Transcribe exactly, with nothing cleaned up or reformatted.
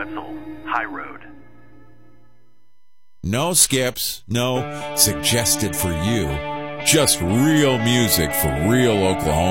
Wetzel, High Road. No skips, no suggested for you. Just real music for real Oklahoma.